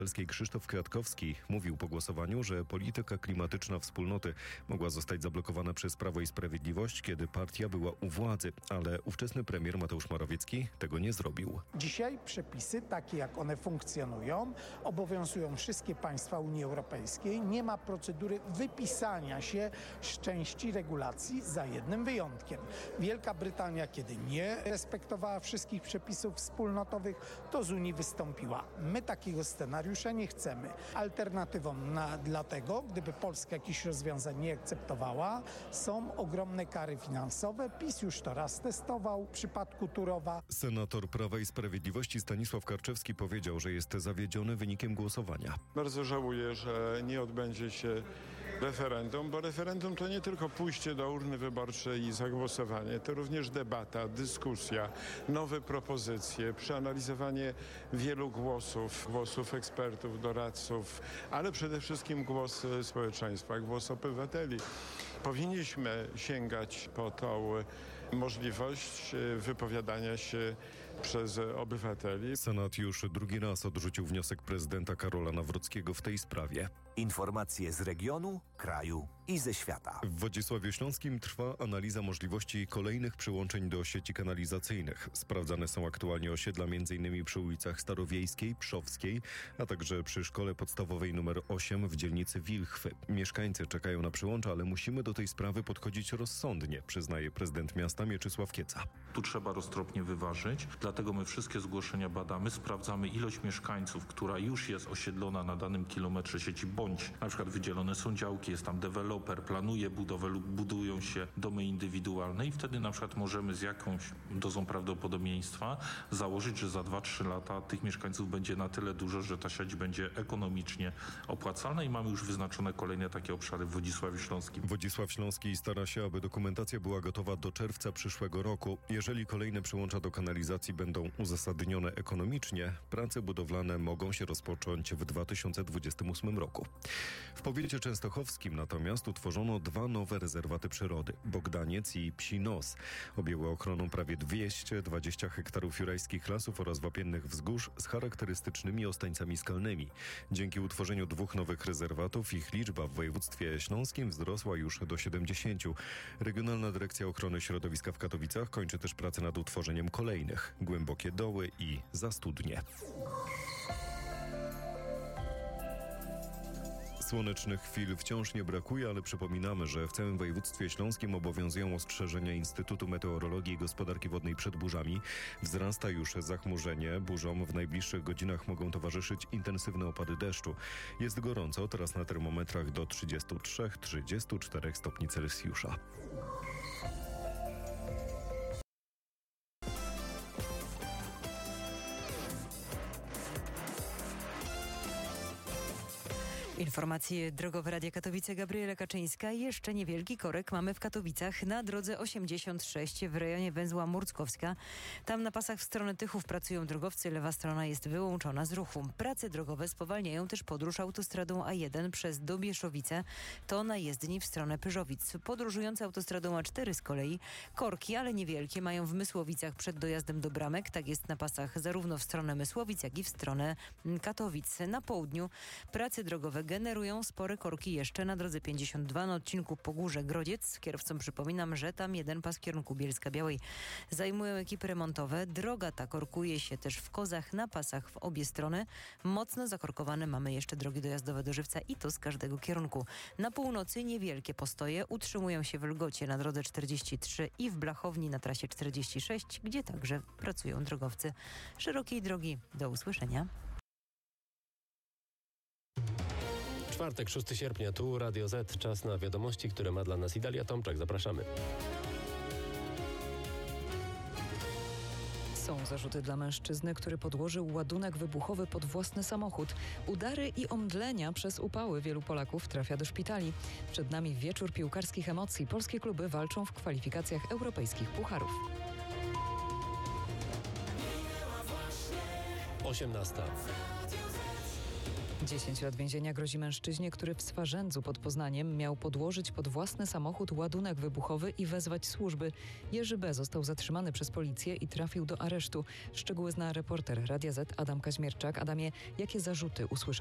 Krzysztof Kwiatkowski mówił po głosowaniu, że polityka klimatyczna wspólnoty mogła zostać zablokowana przez Prawo i Sprawiedliwość, kiedy partia była u władzy, ale ówczesny premier Mateusz Morawiecki tego nie zrobił. Dzisiaj przepisy, takie jak one funkcjonują, obowiązują wszystkie państwa Unii Europejskiej. Nie ma procedury wypisania się z części regulacji za jednym wyjątkiem. Wielka Brytania, kiedy nie respektowała wszystkich przepisów wspólnotowych, to z Unii wystąpiła. My takiego scenariusza nie chcemy. Alternatywą dla tego, gdyby Polska jakichś rozwiązań nie akceptowała, są ogromne kary finansowe. PiS już to raz testował w przypadku Turowa. Senator Prawa i Sprawiedliwości Stanisław Karczewski powiedział, że jest zawiedziony wynikiem głosowania. Bardzo żałuję, że nie odbędzie się referendum, bo referendum to nie tylko pójście do urny wyborczej i zagłosowanie, to również debata, dyskusja, nowe propozycje, przeanalizowanie wielu głosów ekspertów, doradców, ale przede wszystkim głos społeczeństwa, głos obywateli. Powinniśmy sięgać po tą możliwość wypowiadania się przez obywateli. Senat już drugi raz odrzucił wniosek prezydenta Karola Nawrockiego w tej sprawie. Informacje z regionu, kraju i ze świata. W Wodzisławiu Śląskim trwa analiza możliwości kolejnych przyłączeń do sieci kanalizacyjnych. Sprawdzane są aktualnie osiedla m.in. przy ulicach Starowiejskiej, Przowskiej, a także przy szkole podstawowej nr 8 w dzielnicy Wilchwy. Mieszkańcy czekają na przyłącza, ale musimy do tej sprawy podchodzić rozsądnie, przyznaje prezydent miasta Mieczysław Kieca. Tu trzeba roztropnie wyważyć, dlatego my wszystkie zgłoszenia badamy, sprawdzamy ilość mieszkańców, która już jest osiedlona na danym kilometrze sieci, bądź na przykład wydzielone są działki, jest tam deweloper, planuje budowę lub budują się domy indywidualne i wtedy na przykład możemy z jakąś dozą prawdopodobieństwa założyć, że za 2-3 lata tych mieszkańców będzie na tyle dużo, że ta sieć będzie ekonomicznie opłacalna i mamy już wyznaczone kolejne takie obszary w Wodzisławiu Śląskim. Wodzisław Śląski stara się, aby dokumentacja była gotowa do czerwca przyszłego roku. Jeżeli kolejne przyłącza do kanalizacji będą uzasadnione ekonomicznie, prace budowlane mogą się rozpocząć w 2028 roku. W powiecie częstochowskim natomiast utworzono 2 nowe rezerwaty przyrody. Bogdaniec i Psi Nos. Objęły ochroną prawie 220 hektarów jurajskich lasów oraz wapiennych wzgórz z charakterystycznymi ostańcami skalnymi. Dzięki utworzeniu 2 nowych rezerwatów ich liczba w województwie śląskim wzrosła już do 70. Regionalna Dyrekcja Ochrony Środowiska w Katowicach kończy też pracę nad utworzeniem kolejnych. Głębokie Doły i Zastudnie. Słonecznych chwil wciąż nie brakuje, ale przypominamy, że w całym województwie śląskim obowiązują ostrzeżenia Instytutu Meteorologii i Gospodarki Wodnej przed burzami. Wzrasta już zachmurzenie. Burzom w najbliższych godzinach mogą towarzyszyć intensywne opady deszczu. Jest gorąco, teraz na termometrach do 33-34 stopni Celsjusza. Informacje drogowe Radia Katowice, Gabriela Kaczyńska. Jeszcze niewielki korek mamy w Katowicach na drodze 86 w rejonie węzła Murckowska. Tam na pasach w stronę Tychów pracują drogowcy, lewa strona jest wyłączona z ruchu. Prace drogowe spowalniają też podróż autostradą A1 przez Dobieszowice. To na jezdni w stronę Pyżowic. Podróżujący autostradą A4 z kolei korki, ale niewielkie, mają w Mysłowicach przed dojazdem do Bramek. Tak jest na pasach zarówno w stronę Mysłowic, jak i w stronę Katowic. Na południu prace drogowe generują spore korki jeszcze na drodze 52 na odcinku Pogórze-Grodziec. Kierowcom przypominam, że tam jeden pas w kierunku Bielska-Białej zajmują ekipy remontowe. Droga ta korkuje się też w Kozach na pasach w obie strony. Mocno zakorkowane mamy jeszcze drogi dojazdowe do Żywca i to z każdego kierunku. Na północy niewielkie postoje utrzymują się w Lgocie na drodze 43 i w Blachowni na trasie 46, gdzie także pracują drogowcy szerokiej drogi. Do usłyszenia. Czwartek, 6 sierpnia, tu Radio Z. Czas na wiadomości, które ma dla nas Idalia Tomczak. Zapraszamy. Są zarzuty dla mężczyzny, który podłożył ładunek wybuchowy pod własny samochód. Udary i omdlenia przez upały wielu Polaków trafia do szpitali. Przed nami wieczór piłkarskich emocji. Polskie kluby walczą w kwalifikacjach europejskich pucharów. 18. 10 lat więzienia grozi mężczyźnie, który w Swarzędzu pod Poznaniem miał podłożyć pod własny samochód ładunek wybuchowy i wezwać służby. Jerzy B. został zatrzymany przez policję i trafił do aresztu. Szczegóły zna reporter Radia Z Adam Kaźmierczak. Adamie, jakie zarzuty usłyszał